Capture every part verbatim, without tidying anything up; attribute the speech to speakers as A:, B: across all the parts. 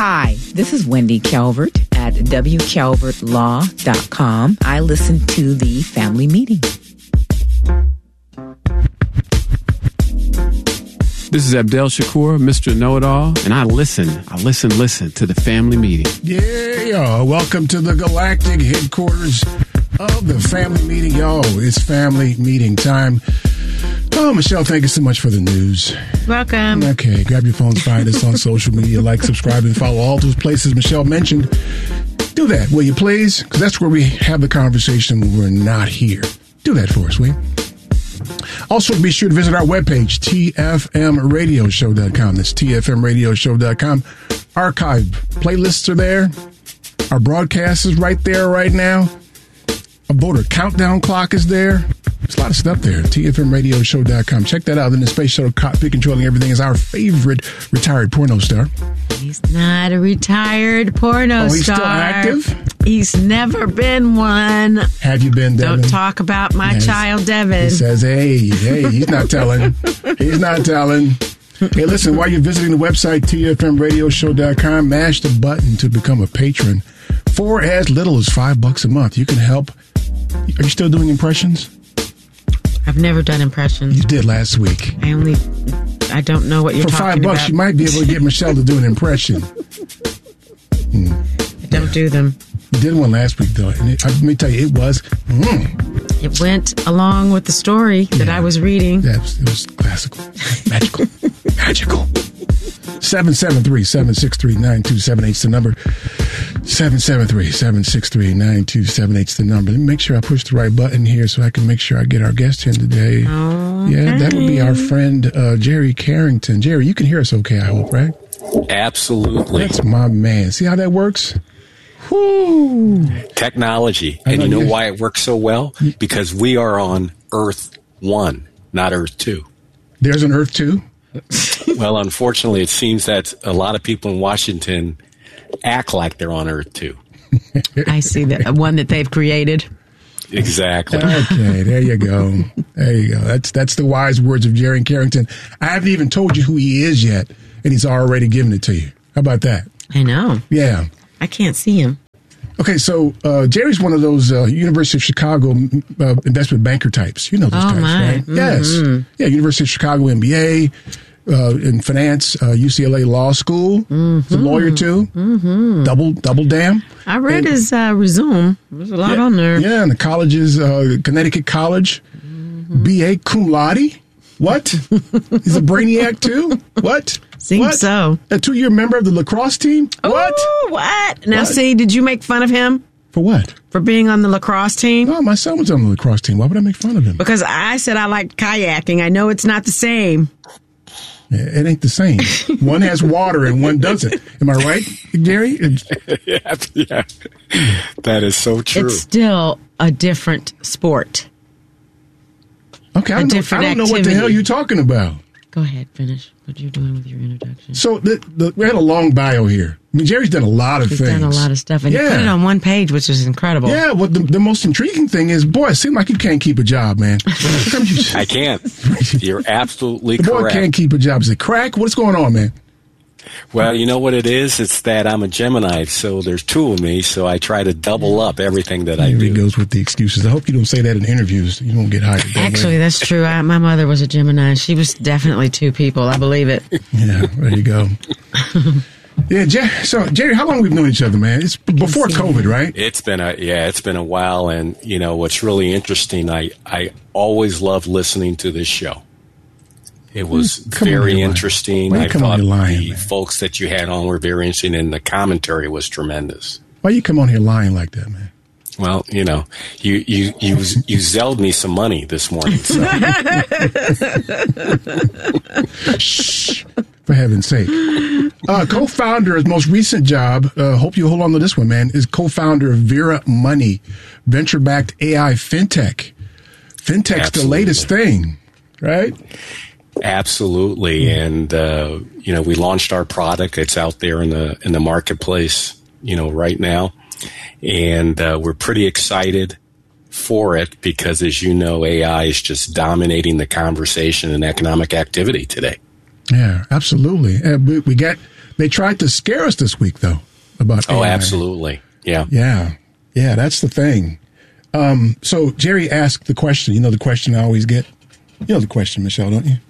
A: Hi, this is Wendy Calvert at w calvert law dot com. I listen to the family meeting.
B: This is Abdel Shakur, Mister Know-It-All, and I listen, I listen, listen to the family meeting.
C: Yeah, y'all. Welcome to the galactic headquarters of the family meeting, y'all. It's family meeting time. Oh, Michelle, thank you so much for the news.
D: Welcome.
C: Okay, grab your phones, find us on social media, like, subscribe, and follow all those places Michelle mentioned. Do that, will you please? Because that's where we have the conversation when we're not here. Do that for us, will you? Also, be sure to visit our webpage, T F M radio show dot com. That's T F M radio show dot com. Archive playlists are there. Our broadcast is right there right now. A voter countdown clock is there. There's a lot of stuff there. T F M radio show dot com. Check that out. Then the Space Shuttle cockpit controlling everything is our favorite retired porno star.
D: He's not a retired porno
C: oh, he's
D: star.
C: Still active?
D: He's never been one.
C: Have you been, Devin?
D: Don't talk about my
C: yes.
D: child, Devin.
C: He says, hey, hey, he's not telling. He's not telling. Hey, listen, while you're visiting the website, T F M radio show dot com, mash the button to become a patron. For as little as five bucks a month. You can help. Are you still doing impressions?
D: I've never done impressions.
C: You did last week.
D: I only, I don't know what you're
C: For
D: talking about.
C: five bucks, you might be able to get Michelle to do an impression.
D: Hmm. I don't do them.
C: You did one last week, though. And it, let me tell you, it was... Mm.
D: It went along with the story that
C: yeah.
D: I was reading.
C: Yeah, it was, it was classical. Magical. Magical. seven seven three, seven six three, nine two seven eight is the number. seven seven three, seven six three, nine two seven eight is the number. Let me make sure I push the right button here so I can make sure I get our guest in today.
D: Okay.
C: Yeah, that would be our friend uh, Jerry Carrington. Jerry, you can hear us okay, I hope, right?
E: Absolutely.
C: That's my man. See how that works? Whoo.
E: Technology. And you know why it works so well? Because we are on Earth one, not Earth two.
C: There's an Earth two?
E: Well, unfortunately, it seems that a lot of people in Washington act like they're on Earth two.
D: I see that one that they've created.
E: Exactly.
C: Okay, there you go. There you go. That's that's the wise words of Jerry Carrington. I haven't even told you who he is yet, and he's already given it to you. How about that?
D: I know.
C: Yeah.
D: I can't see him.
C: Okay, so uh, Jerry's one of those uh, University of Chicago uh, investment banker types. You know those
D: oh
C: types,
D: my.
C: right?
D: Mm-hmm.
C: Yes. Yeah, University of Chicago M B A, uh, in finance, uh, U C L A Law School.
D: Mm-hmm.
C: He's a lawyer, too.
D: Mm-hmm.
C: Double double damn.
D: I read
C: and,
D: his uh, resume. There's a lot
C: yeah,
D: on there.
C: Yeah, and the colleges, uh, Connecticut College, mm-hmm. B A cum laude. What? He's a brainiac, too? What?
D: Seems
C: what?
D: so.
C: A two-year member of the lacrosse team? What?
D: Ooh, what? Now,
C: what?
D: see, did you make fun of him?
C: For what?
D: For being on the lacrosse team?
C: No, my son was on the lacrosse team. Why would I make fun of him?
D: Because I said I liked kayaking. I know it's not the same.
C: Yeah, it ain't the same. One has water and one doesn't. Am I right, Jerry?
E: yeah, yeah. That is so true.
D: It's still a different sport.
C: Okay, I don't, know, I don't know what the hell you're talking about.
D: Go ahead, finish what you're doing with your introduction.
C: So the, the, we had a long bio here. I mean, Jerry's done a lot of
D: He's
C: things.
D: He's done a lot of stuff, and
C: yeah.
D: you put it on one page, which is incredible.
C: Yeah, well, the, the most intriguing thing is, boy, it seems like you can't keep a job, man. you,
E: I can't. You're absolutely
C: the boy
E: correct.
C: boy can't keep a job. Is it crack? What's going on, man?
E: Well, you know what it is? It's that I'm a Gemini, so there's two of me, so I try to double up everything that I
C: Here
E: do.
C: he goes with the excuses. I hope you don't say that in interviews. You won't get hired.
D: Actually, that's true. I, my mother was a Gemini. She was definitely two people. I believe it.
C: Yeah, there you go. Yeah, Jer- so Jerry, how long have we known each other, man? It's before COVID, right?
E: It's been a yeah, it's been a while, and you know what's really interesting. I I always loved listening to this show. It was
C: come
E: very
C: on,
E: interesting.
C: Why
E: I
C: you come
E: thought
C: on here lying,
E: the
C: man?
E: folks that you had on were very interesting, and the commentary was tremendous.
C: Why you come on here lying like that, man?
E: Well, you know, you you you you zelled me some money this morning. So.
C: Shh, for heaven's sake. Uh, co-founder, his most recent job, uh, hope you hold on to this one, man, is co-founder of Vera Money, venture-backed A I fintech. Fintech's
E: Absolutely.
C: The latest thing, right?
E: Absolutely, and uh, you know, we launched our product. It's out there in the in the marketplace, you know, right now, and uh, we're pretty excited for it because, as you know, A I is just dominating the conversation and economic activity today.
C: Yeah, absolutely. And we, we got They tried to scare us this week, though, about
E: Oh,
C: A I.
E: absolutely. Yeah.
C: Yeah. Yeah, that's the thing. Um, so Jerry asked the question. You know the question I always get? You know the question, Michelle, don't you?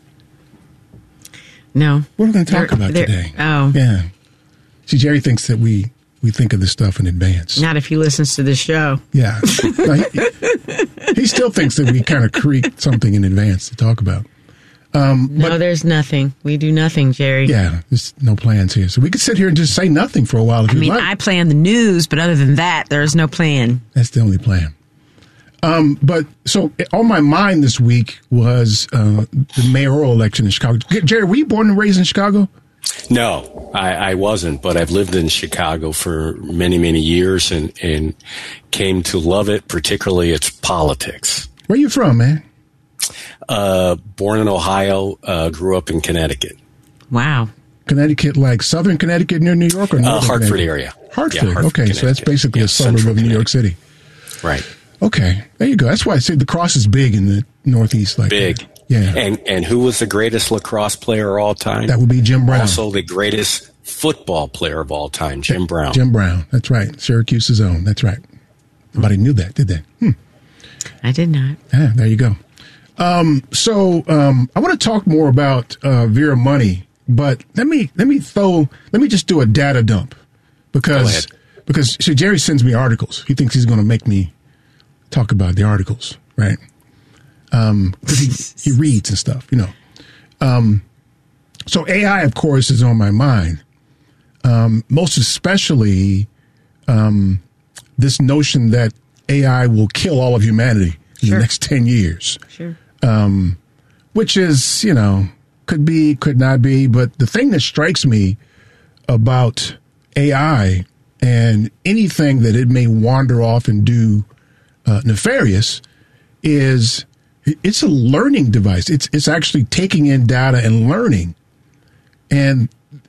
D: No.
C: What are we going to talk
D: They're-
C: about
D: they're-
C: today?
D: Oh.
C: Yeah. See, Jerry thinks that we, we think of this stuff in advance.
D: Not if he listens to this show.
C: Yeah. No, he, he still thinks that we kind of create something in advance to talk about. Um,
D: No,
C: but
D: there's nothing. We do nothing, Jerry.
C: yeah, there's no plans here. So we could sit here and just say nothing for a while if
D: I
C: you
D: mean,
C: like.
D: I plan the news, but other than that, there's no plan.
C: That's the only plan. Um, but so on my mind this week was uh, the mayoral election in Chicago. Jerry, were you born and raised in Chicago?
E: No, I, I wasn't, but I've lived in Chicago for many, many years and, and came to love it, particularly its politics.
C: Where you from, man?
E: Uh, born in Ohio, uh, grew up in Connecticut.
D: Wow.
C: Connecticut, like Southern Connecticut near New York or
E: Uh,
C: Northern
E: Hartford
C: Connecticut?
E: area.
C: Hartford.
E: Yeah, Hartford,
C: Okay, so that's
E: Connecticut.
C: basically
E: Yeah,
C: a suburb
E: Central
C: of New York City.
E: Right.
C: Okay, there you go. That's why I say the cross is big in the Northeast. Like
E: Big.
C: that. Yeah.
E: And and who was the greatest lacrosse player of all time?
C: That would be Jim Brown.
E: Also the greatest football player of all time, Jim Brown.
C: Jim Brown. That's right. Syracuse's own. That's right. Nobody knew that, did they? Hmm.
D: I did not.
C: Yeah, there you go. Um, so um, I want to talk more about uh, Vera Money, but let me let me throw let me just do a data dump because because see, Jerry sends me articles. He thinks he's going to make me talk about the articles, right? Um, 'cause he he reads and stuff, you know. Um, so A I, of course, is on my mind. Um, most especially um, this notion that A I will kill all of humanity in
D: Sure.
C: the next ten years.
D: Sure.
C: Um, which is, you know, could be, could not be. But the thing that strikes me about A I and anything that it may wander off and do uh, nefarious is it's a learning device. It's it's actually taking in data and learning. And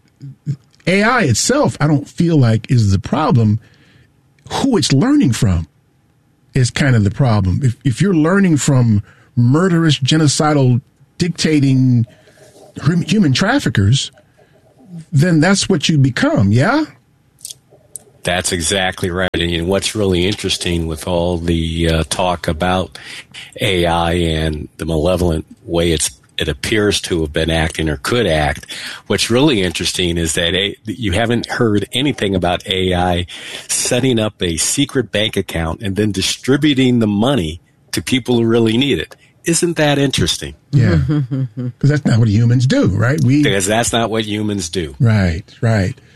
C: A I itself, I don't feel like is the problem. Who it's learning from is kind of the problem. If if you're learning from murderous, genocidal, dictating hum- human traffickers, then that's what you become, yeah?
E: That's exactly right. And what's really interesting with all the uh, talk about A I and the malevolent way it's it appears to have been acting or could act, what's really interesting is that a, you haven't heard anything about A I setting up a secret bank account and then distributing the money to people who really need it. Isn't that interesting?
C: Yeah. Because that's not what humans do, right? We
E: Because that's not what humans do.
C: Right, right.